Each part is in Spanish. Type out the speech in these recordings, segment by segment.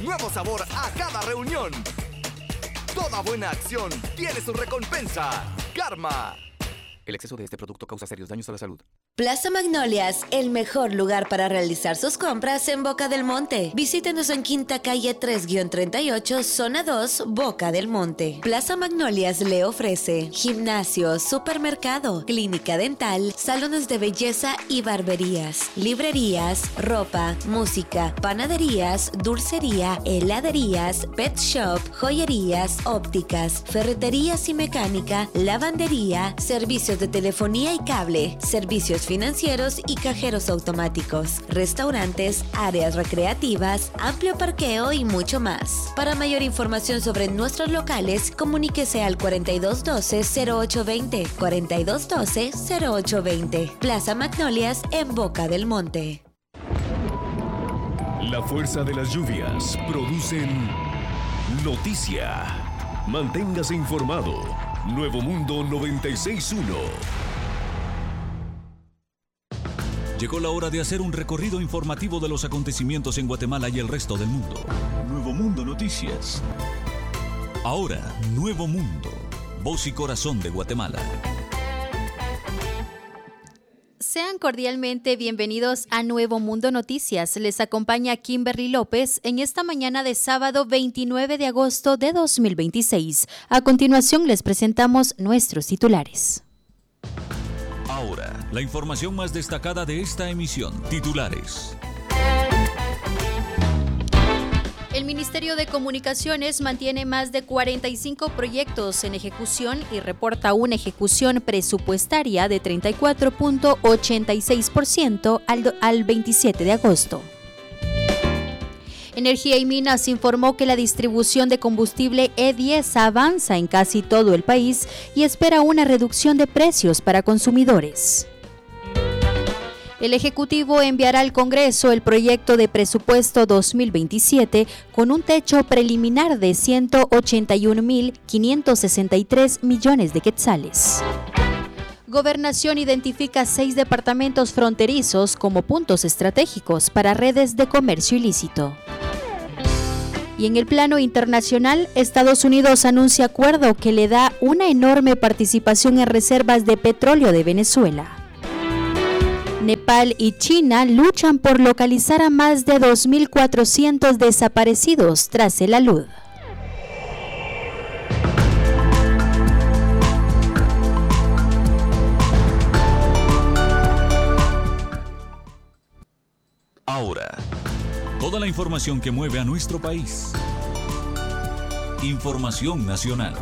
Nuevo sabor a cada reunión. Toda buena acción tiene su recompensa. Karma. El exceso de este producto causa serios daños a la salud. Plaza Magnolias, el mejor lugar para realizar sus compras en Boca del Monte. Visítenos en Quinta Calle 3-38, Zona 2, Boca del Monte. Plaza Magnolias le ofrece gimnasio, supermercado, clínica dental, salones de belleza y barberías, librerías, ropa, música, panaderías, dulcería, heladerías, pet shop, joyerías, ópticas, ferreterías y mecánica, lavandería, servicios de telefonía y cable, servicios financieros y cajeros automáticos, restaurantes, áreas recreativas, amplio parqueo y mucho más. Para mayor información sobre nuestros locales, comuníquese al 4212-0820, 4212-0820. Plaza Magnolias en Boca del Monte. La fuerza de las lluvias producen noticia. Manténgase informado. Nuevo Mundo 96.1. Llegó la hora de hacer un recorrido informativo de los acontecimientos en Guatemala y el resto del mundo. Nuevo Mundo Noticias. Ahora, Nuevo Mundo, voz y corazón de Guatemala. Sean cordialmente bienvenidos a Nuevo Mundo Noticias. Les acompaña Kimberly López en esta mañana de sábado 29 de agosto de 2026. A continuación les presentamos nuestros titulares. Ahora, la información más destacada de esta emisión. Titulares. El Ministerio de Comunicaciones mantiene más de 45 proyectos en ejecución y reporta una ejecución presupuestaria de 34.86% al 27 de agosto. Energía y Minas informó que la distribución de combustible E10 avanza en casi todo el país y espera una reducción de precios para consumidores. El Ejecutivo enviará al Congreso el proyecto de presupuesto 2027 con un techo preliminar de 181.563 millones de quetzales. Gobernación identifica 6 departamentos fronterizos como puntos estratégicos para redes de comercio ilícito. Y en el plano internacional, Estados Unidos anuncia acuerdo que le da una enorme participación en reservas de petróleo de Venezuela. Nepal y China luchan por localizar a más de 2.400 desaparecidos tras el alud. Ahora, toda la información que mueve a nuestro país. Información nacional.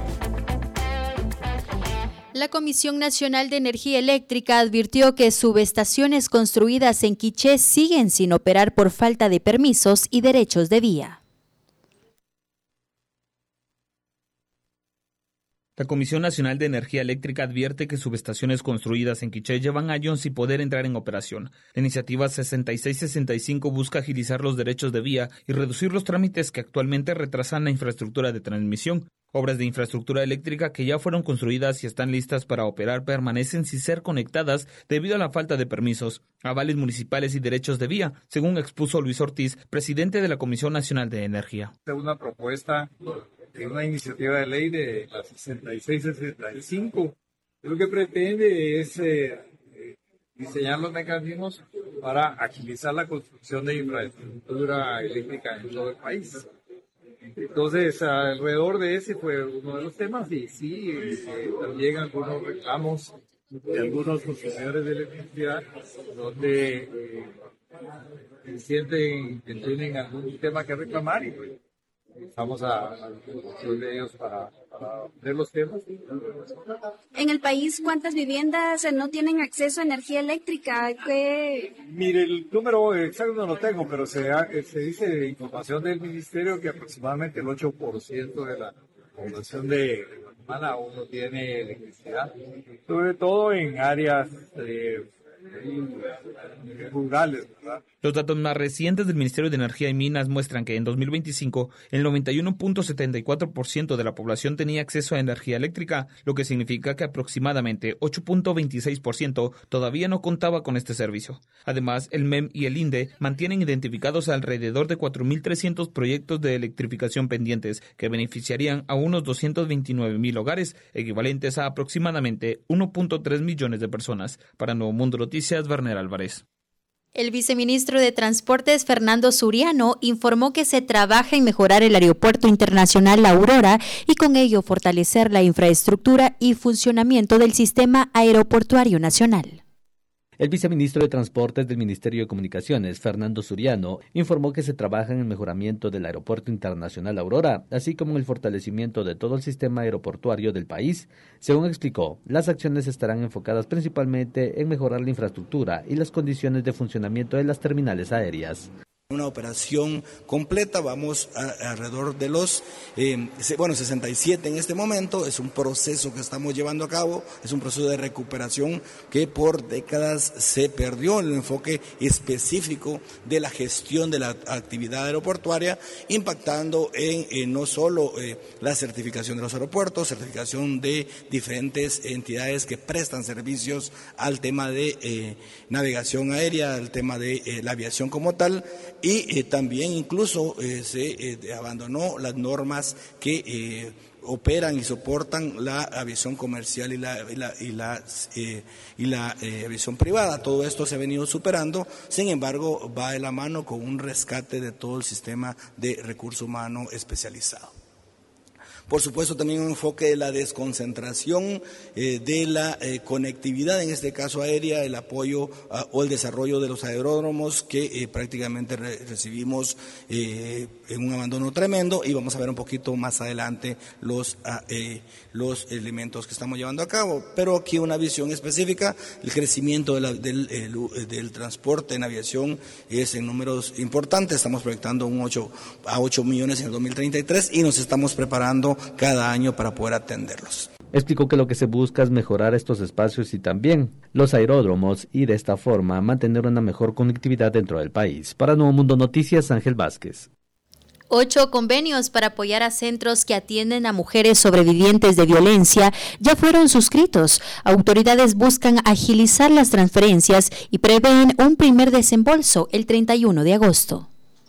La Comisión Nacional de Energía Eléctrica advirtió que subestaciones construidas en Quiché siguen sin operar por falta de permisos y derechos de vía. La Comisión Nacional de Energía Eléctrica advierte que subestaciones construidas en Quiché llevan años sin poder entrar en operación. La iniciativa 6665 busca agilizar los derechos de vía y reducir los trámites que actualmente retrasan la infraestructura de transmisión. Obras de infraestructura eléctrica que ya fueron construidas y están listas para operar permanecen sin ser conectadas debido a la falta de permisos, avales municipales y derechos de vía, según expuso Luis Ortiz, presidente de la Comisión Nacional de Energía. Una propuesta de una iniciativa de ley de la 6665. Lo que pretende es diseñar los mecanismos para agilizar la construcción de infraestructura eléctrica en todo el país. Entonces, alrededor de ese fue uno de los temas y sí, también algunos reclamos de algunos consumidores de electricidad donde sienten que tienen algún tema que reclamar y estamos a disposición de ellos para ver los temas. En el país, ¿cuántas viviendas no tienen acceso a energía eléctrica? Mire, el número exacto no lo tengo, pero se dice de información del ministerio que aproximadamente el 8% de la población de Guatemala aún no tiene electricidad, sobre todo en áreas rurales, ¿verdad? Los datos más recientes del Ministerio de Energía y Minas muestran que en 2025 el 91.74% de la población tenía acceso a energía eléctrica, lo que significa que aproximadamente 8.26% todavía no contaba con este servicio. Además, el MEM y el INDE mantienen identificados alrededor de 4.300 proyectos de electrificación pendientes que beneficiarían a unos 229.000 hogares, equivalentes a aproximadamente 1.3 millones de personas. Para Nuevo Mundo Noticias, Werner Álvarez. El viceministro de Transportes, Fernando Suriano, informó que se trabaja en mejorar el Aeropuerto Internacional La Aurora y con ello fortalecer la infraestructura y funcionamiento del sistema aeroportuario nacional. El viceministro de Transportes del Ministerio de Comunicaciones, Fernando Suriano, informó que se trabaja en el mejoramiento del Aeropuerto Internacional Aurora, así como en el fortalecimiento de todo el sistema aeroportuario del país. Según explicó, las acciones estarán enfocadas principalmente en mejorar la infraestructura y las condiciones de funcionamiento de las terminales aéreas. Una operación completa, vamos alrededor de los 67 en este momento. Es un proceso que estamos llevando a cabo, es un proceso de recuperación que por décadas se perdió el enfoque específico de la gestión de la actividad aeroportuaria, impactando en no solo la certificación de los aeropuertos, certificación de diferentes entidades que prestan servicios al tema de navegación aérea, al tema de la aviación como tal, y también incluso se abandonó las normas que operan y soportan la aviación comercial y la aviación privada. Todo esto se ha venido superando, sin embargo va de la mano con un rescate de todo el sistema de recurso humano especializado. Por supuesto, también un enfoque de la desconcentración, de la conectividad, en este caso aérea, el apoyo o el desarrollo de los aeródromos que prácticamente recibimos en un abandono tremendo, y vamos a ver un poquito más adelante los elementos que estamos llevando a cabo. Pero aquí una visión específica, el crecimiento del transporte en aviación es en números importantes. Estamos proyectando 8 millones en el 2033 y nos estamos preparando cada año para poder atenderlos. Explicó que lo que se busca es mejorar estos espacios y también los aeródromos y de esta forma mantener una mejor conectividad dentro del país. Para Nuevo Mundo Noticias, Ángel Vázquez. 8 convenios para apoyar a centros que atienden a mujeres sobrevivientes de violencia ya fueron suscritos. Autoridades buscan agilizar las transferencias y prevén un primer desembolso el 31 de agosto.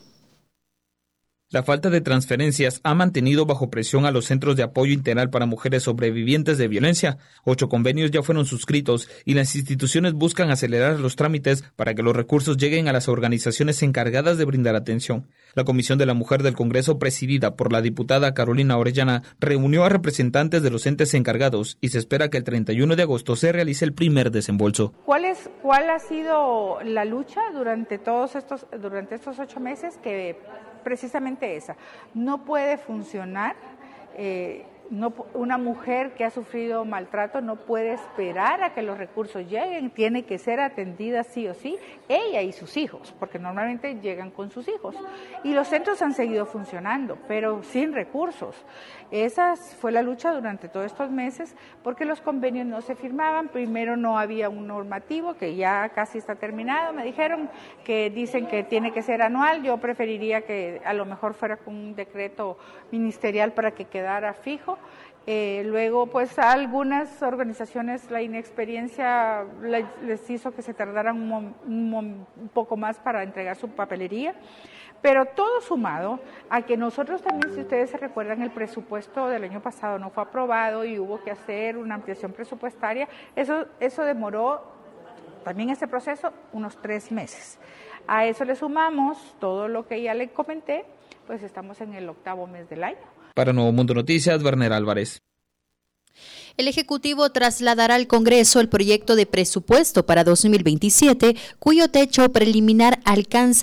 La falta de transferencias ha mantenido bajo presión a los centros de apoyo integral para mujeres sobrevivientes de violencia. 8 convenios ya fueron suscritos y las instituciones buscan acelerar los trámites para que los recursos lleguen a las organizaciones encargadas de brindar atención. La Comisión de la Mujer del Congreso, presidida por la diputada Carolina Orellana, reunió a representantes de los entes encargados y se espera que el 31 de agosto se realice el primer desembolso. ¿Cuál ha sido la lucha durante estos 8 meses? Que precisamente esa, no puede funcionar, una mujer que ha sufrido maltrato no puede esperar a que los recursos lleguen, tiene que ser atendida sí o sí, ella y sus hijos, porque normalmente llegan con sus hijos. Y los centros han seguido funcionando, pero sin recursos. Esa fue la lucha durante todos estos meses, porque los convenios no se firmaban. Primero no había un normativo, que ya casi está terminado, me dijeron, que dicen que tiene que ser anual. Yo preferiría que a lo mejor fuera con un decreto ministerial para que quedara fijo. Luego, pues a algunas organizaciones la inexperiencia les hizo que se tardaran un poco más para entregar su papelería, pero todo sumado a que nosotros también, si ustedes se recuerdan, el presupuesto del año pasado no fue aprobado y hubo que hacer una ampliación presupuestaria. Eso demoró también este proceso unos 3 meses. A eso le sumamos todo lo que ya le comenté, pues estamos en el 8º mes del año. Para Nuevo Mundo Noticias, Werner Álvarez. El Ejecutivo trasladará al Congreso el proyecto de presupuesto para 2027, cuyo techo preliminar alcanza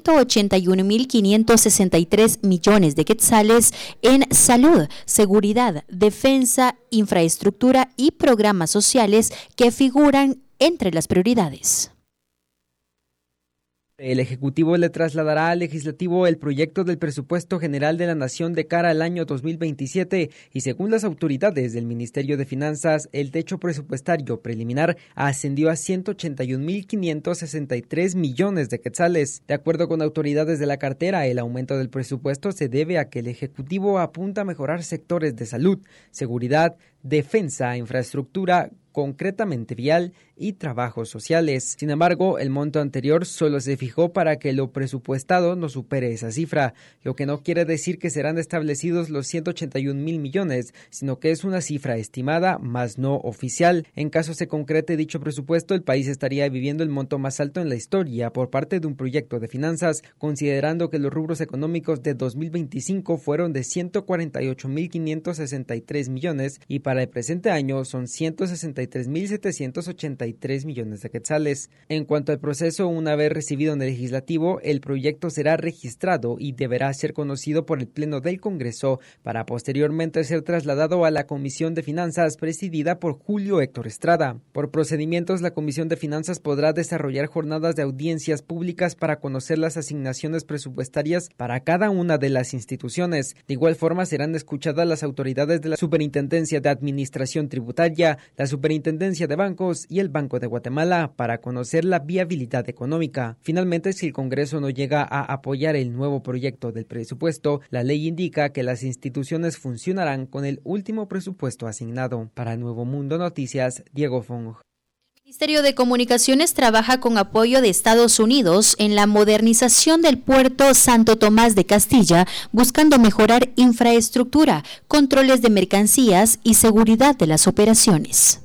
181.563 millones de quetzales en salud, seguridad, defensa, infraestructura y programas sociales que figuran entre las prioridades. El Ejecutivo le trasladará al Legislativo el proyecto del Presupuesto General de la Nación de cara al año 2027 y según las autoridades del Ministerio de Finanzas, el techo presupuestario preliminar ascendió a 181.563 millones de quetzales. De acuerdo con autoridades de la cartera, el aumento del presupuesto se debe a que el Ejecutivo apunta a mejorar sectores de salud, seguridad, defensa, infraestructura, concretamente vial y trabajos sociales. Sin embargo, el monto anterior solo se fijó para que lo presupuestado no supere esa cifra, lo que no quiere decir que serán establecidos los 181.000 millones, sino que es una cifra estimada, más no oficial. En caso se concrete dicho presupuesto, el país estaría viviendo el monto más alto en la historia por parte de un proyecto de finanzas, considerando que los rubros económicos de 2025 fueron de 148.563 millones y para el presente año son 163.783 millones de quetzales. En cuanto al proceso, una vez recibido en el Legislativo, el proyecto será registrado y deberá ser conocido por el Pleno del Congreso para posteriormente ser trasladado a la Comisión de Finanzas presidida por Julio Héctor Estrada. Por procedimientos, la Comisión de Finanzas podrá desarrollar jornadas de audiencias públicas para conocer las asignaciones presupuestarias para cada una de las instituciones. De igual forma, serán escuchadas las autoridades de la Superintendencia de Administración Tributaria, la Superintendencia de Bancos y el Banco de Guatemala para conocer la viabilidad económica. Finalmente, si el Congreso no llega a apoyar el nuevo proyecto del presupuesto, la ley indica que las instituciones funcionarán con el último presupuesto asignado. Para Nuevo Mundo Noticias, Diego Fong. El Ministerio de Comunicaciones trabaja con apoyo de Estados Unidos en la modernización del puerto Santo Tomás de Castilla, buscando mejorar infraestructura, controles de mercancías y seguridad de las operaciones.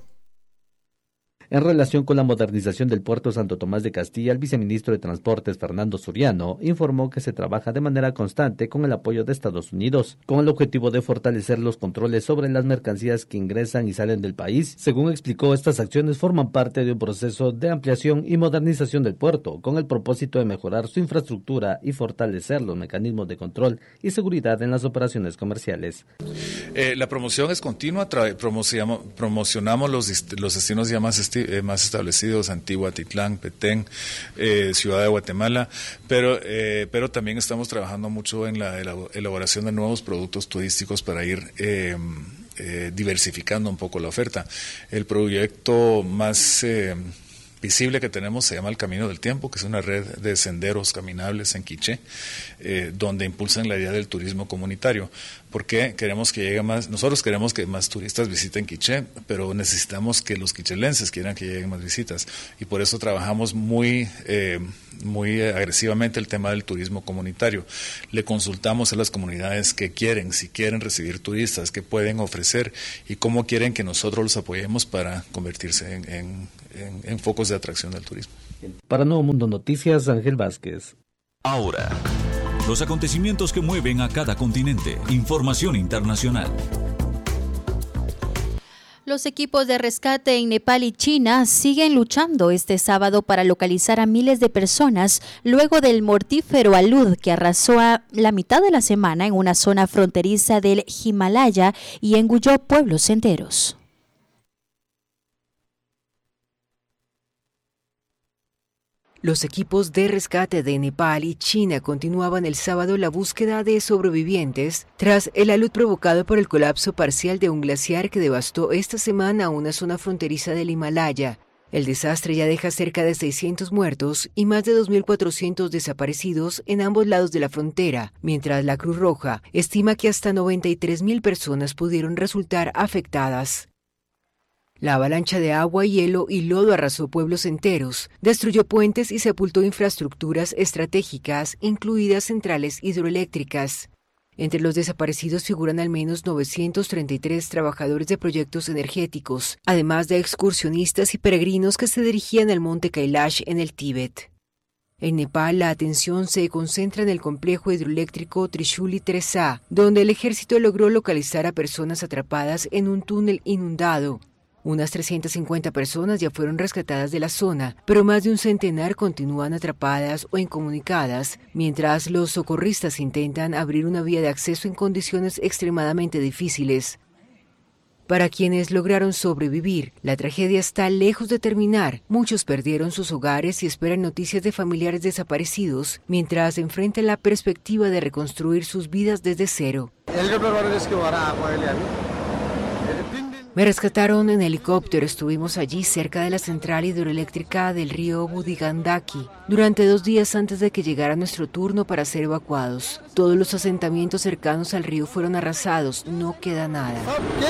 En relación con la modernización del puerto Santo Tomás de Castilla, el viceministro de Transportes, Fernando Suriano, informó que se trabaja de manera constante con el apoyo de Estados Unidos, con el objetivo de fortalecer los controles sobre las mercancías que ingresan y salen del país. Según explicó, estas acciones forman parte de un proceso de ampliación y modernización del puerto, con el propósito de mejorar su infraestructura y fortalecer los mecanismos de control y seguridad en las operaciones comerciales. La promoción es continua, promocionamos los destinos ya más establecidos, Antigua, Titlán, Petén, Ciudad de Guatemala, pero también estamos trabajando mucho en la elaboración de nuevos productos turísticos para ir diversificando un poco la oferta. El proyecto más visible que tenemos se llama El Camino del Tiempo, que es una red de senderos caminables en Quiché, donde impulsan la idea del turismo comunitario. Porque queremos que llegue más, nosotros queremos que más turistas visiten Quiché, pero necesitamos que los quichelenses quieran que lleguen más visitas, y por eso trabajamos muy agresivamente el tema del turismo comunitario. Le consultamos a las comunidades qué quieren, si quieren recibir turistas, qué pueden ofrecer y cómo quieren que nosotros los apoyemos para convertirse en focos de atracción del turismo. Para Nuevo Mundo Noticias, Ángel Vázquez. Ahora, los acontecimientos que mueven a cada continente. Información internacional. Los equipos de rescate en Nepal y China siguen luchando este sábado para localizar a miles de personas luego del mortífero alud que arrasó a la mitad de la semana en una zona fronteriza del Himalaya y engulló pueblos enteros. Los equipos de rescate de Nepal y China continuaban el sábado la búsqueda de sobrevivientes tras el alud provocado por el colapso parcial de un glaciar que devastó esta semana una zona fronteriza del Himalaya. El desastre ya deja cerca de 600 muertos y más de 2.400 desaparecidos en ambos lados de la frontera, mientras la Cruz Roja estima que hasta 93.000 personas pudieron resultar afectadas. La avalancha de agua, hielo y lodo arrasó pueblos enteros, destruyó puentes y sepultó infraestructuras estratégicas, incluidas centrales hidroeléctricas. Entre los desaparecidos figuran al menos 933 trabajadores de proyectos energéticos, además de excursionistas y peregrinos que se dirigían al monte Kailash en el Tíbet. En Nepal, la atención se concentra en el complejo hidroeléctrico Trishuli 3A, donde el ejército logró localizar a personas atrapadas en un túnel inundado. Unas 350 personas ya fueron rescatadas de la zona, pero más de un centenar continúan atrapadas o incomunicadas, mientras los socorristas intentan abrir una vía de acceso en condiciones extremadamente difíciles. Para quienes lograron sobrevivir, la tragedia está lejos de terminar. Muchos perdieron sus hogares y esperan noticias de familiares desaparecidos, mientras enfrentan la perspectiva de reconstruir sus vidas desde cero. Me rescataron en helicóptero, estuvimos allí cerca de la central hidroeléctrica del río Budigandaki durante 2 días antes de que llegara nuestro turno para ser evacuados. Todos los asentamientos cercanos al río fueron arrasados, no queda nada.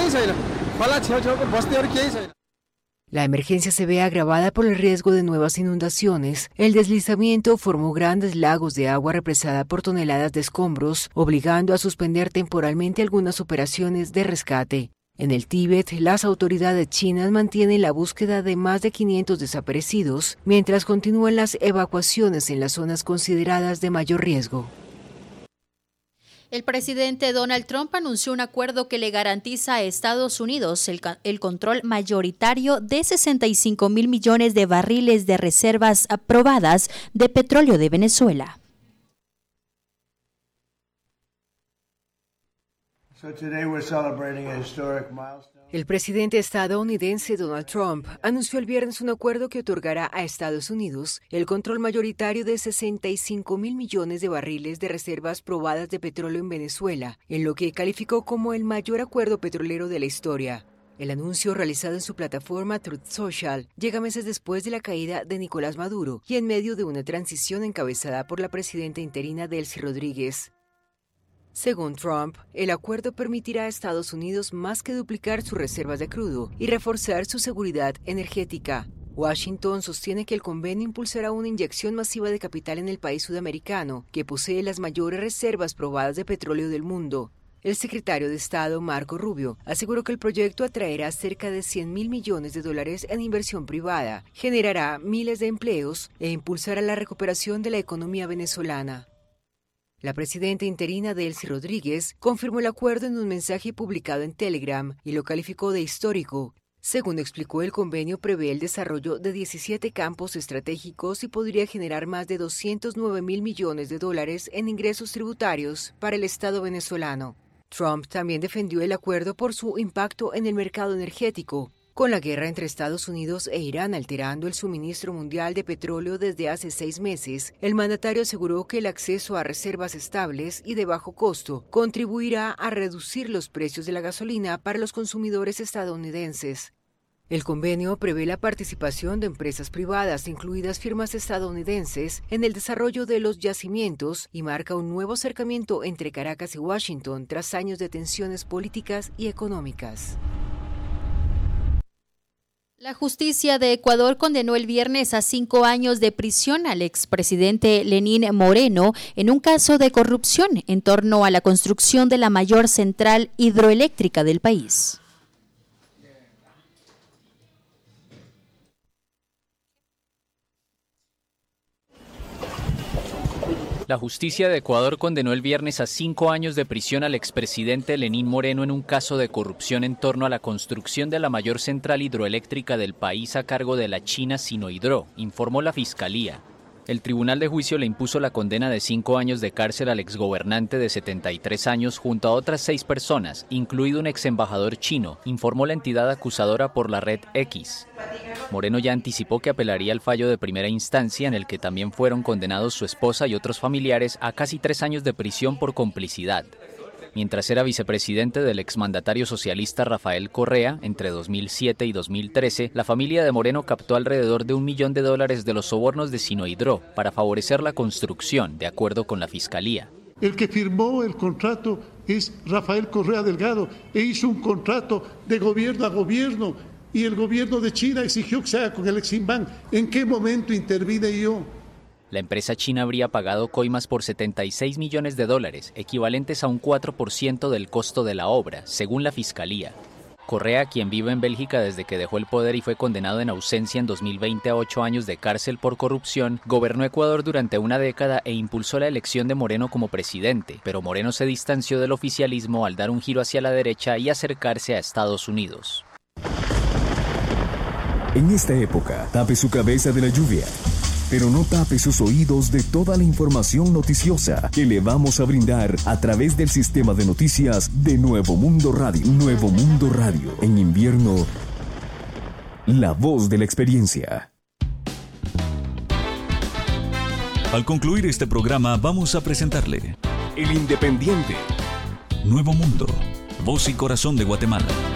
La emergencia se ve agravada por el riesgo de nuevas inundaciones. El deslizamiento formó grandes lagos de agua represada por toneladas de escombros, obligando a suspender temporalmente algunas operaciones de rescate. En el Tíbet, las autoridades chinas mantienen la búsqueda de más de 500 desaparecidos, mientras continúan las evacuaciones en las zonas consideradas de mayor riesgo. El presidente Donald Trump anunció un acuerdo que le garantiza a Estados Unidos el control mayoritario de 65 mil millones de barriles de reservas probadas de petróleo de Venezuela. El presidente estadounidense Donald Trump anunció el viernes un acuerdo que otorgará a Estados Unidos el control mayoritario de 65 mil millones de barriles de reservas probadas de petróleo en Venezuela, en lo que calificó como el mayor acuerdo petrolero de la historia. El anuncio, realizado en su plataforma Truth Social, llega meses después de la caída de Nicolás Maduro y en medio de una transición encabezada por la presidenta interina Delcy Rodríguez. Según Trump, el acuerdo permitirá a Estados Unidos más que duplicar sus reservas de crudo y reforzar su seguridad energética. Washington sostiene que el convenio impulsará una inyección masiva de capital en el país sudamericano, que posee las mayores reservas probadas de petróleo del mundo. El secretario de Estado, Marco Rubio, aseguró que el proyecto atraerá cerca de $100 mil millones en inversión privada, generará miles de empleos e impulsará la recuperación de la economía venezolana. La presidenta interina Delcy Rodríguez confirmó el acuerdo en un mensaje publicado en Telegram y lo calificó de histórico. Según explicó, el convenio prevé el desarrollo de 17 campos estratégicos y podría generar más de $209 mil millones en ingresos tributarios para el Estado venezolano. Trump también defendió el acuerdo por su impacto en el mercado energético. Con la guerra entre Estados Unidos e Irán alterando el suministro mundial de petróleo desde hace 6 meses, el mandatario aseguró que el acceso a reservas estables y de bajo costo contribuirá a reducir los precios de la gasolina para los consumidores estadounidenses. El convenio prevé la participación de empresas privadas, incluidas firmas estadounidenses, en el desarrollo de los yacimientos y marca un nuevo acercamiento entre Caracas y Washington tras años de tensiones políticas y económicas. La justicia de Ecuador condenó el viernes a 5 años de prisión al expresidente Lenín Moreno en un caso de corrupción en torno a la construcción de la mayor central hidroeléctrica del país. La justicia de Ecuador condenó el viernes a 5 años de prisión al expresidente Lenín Moreno en un caso de corrupción en torno a la construcción de la mayor central hidroeléctrica del país a cargo de la china Sinohydro, informó la Fiscalía. El Tribunal de Juicio le impuso la condena de 5 años de cárcel al exgobernante de 73 años junto a otras 6 personas, incluido un exembajador chino, informó la entidad acusadora por la red X. Moreno ya anticipó que apelaría al fallo de primera instancia en el que también fueron condenados su esposa y otros familiares a casi 3 años de prisión por complicidad. Mientras era vicepresidente del exmandatario socialista Rafael Correa, entre 2007 y 2013, la familia de Moreno captó alrededor de $1 millón de los sobornos de Sinohydro para favorecer la construcción, de acuerdo con la Fiscalía. El que firmó el contrato es Rafael Correa Delgado e hizo un contrato de gobierno a gobierno y el gobierno de China exigió que se haga con el Eximbank. ¿En qué momento intervine yo? La empresa china habría pagado coimas por $76 millones, equivalentes a un 4% del costo de la obra, según la Fiscalía. Correa, quien vive en Bélgica desde que dejó el poder y fue condenado en ausencia en 2020 a 8 años de cárcel por corrupción, gobernó Ecuador durante una década e impulsó la elección de Moreno como presidente, pero Moreno se distanció del oficialismo al dar un giro hacia la derecha y acercarse a Estados Unidos. En esta época, tape su cabeza de la lluvia. pero no tape sus oídos de toda la información noticiosa que le vamos a brindar a través del sistema de noticias de Nuevo Mundo Radio. Nuevo Mundo Radio. En invierno, la voz de la experiencia. Al concluir este programa, vamos a presentarle El Independiente. Nuevo Mundo, voz y corazón de Guatemala.